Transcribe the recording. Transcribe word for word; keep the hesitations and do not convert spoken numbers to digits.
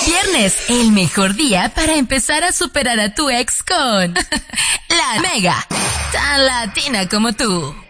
Viernes, el mejor día para empezar a superar a tu ex con La Mega, tan latina como tú.